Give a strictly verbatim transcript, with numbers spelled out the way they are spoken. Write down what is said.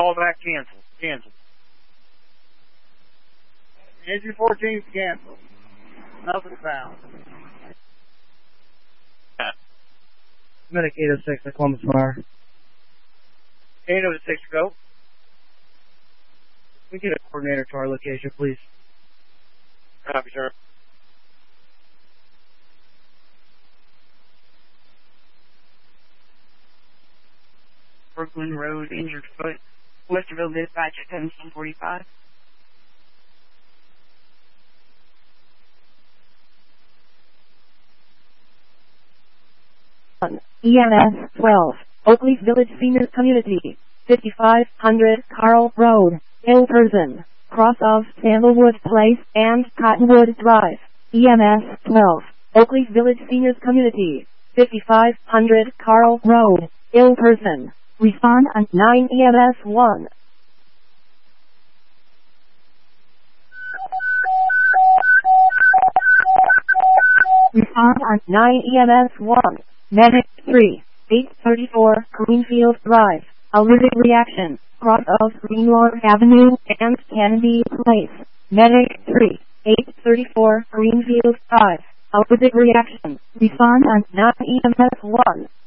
Call back canceled. Canceled. Entry fourteen canceled. Nothing found. Medic eight oh six, at Columbus Fire. eight oh six, go. We get a coordinator to our location, please. Copy, sir. Brooklyn Road, injured foot. Westerville dispatch at seventeen forty-five. E M S twelve, Oakleaf Village Senior Community, fifty-five hundred Carl Road, ill person, cross of Sandalwood Place and Cottonwood Drive. E M S twelve, Oakleaf Village Seniors Community, fifty-five hundred Carl Road, ill person. Respond on nine E M S one. Respond on nine E M S one. Medic three, eight thirty-four Greenfield Drive, allergic reaction, cross of Greenlawn Avenue and Kennedy Place. Medic three, eight thirty-four Greenfield Drive, allergic reaction. Respond on nine E M S one.